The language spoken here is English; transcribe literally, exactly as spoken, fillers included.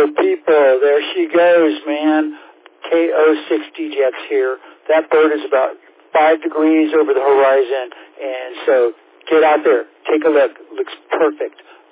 people, there she goes, man. K O sixty Jets here. That bird is about five degrees over the horizon, and so get out there, take a look. Looks perfect.